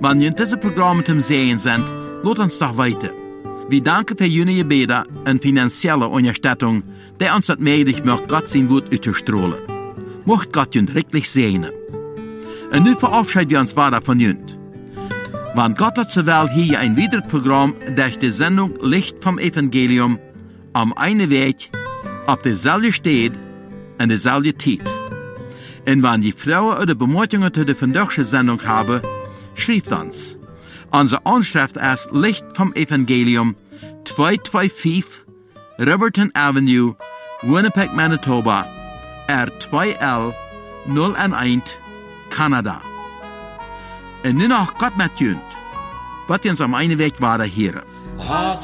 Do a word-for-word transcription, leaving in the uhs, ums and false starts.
Wenn ihr diese Programme zum Sehen sind, lasst uns doch weiter. Wir danken für Ihre Gebete und finanzielle Unterstützung, die uns das möglich macht, Gott sein Wort auszustrahlen. Mocht Gott uns wirklich segnen. Und nun verabschieden wir uns weiter von Ihnen. Wenn Gott hat zur Welt hier ein weiteres Programm durch die Sendung Licht vom Evangelium am einen Weg, auf derselben Stelle und derselben Zeit. Und wenn die Frauen oder Bemerkungen zu der vandaagse Sendung haben, schreibt uns. Unsere Anschrift ist Licht vom Evangelium, zweihunderfünfundzweißig Riverton Avenue, Winnipeg, Manitoba, R zwei L null eins, Kanada. Und nun noch Gott mit uns, was uns am einen Weg weiter hören.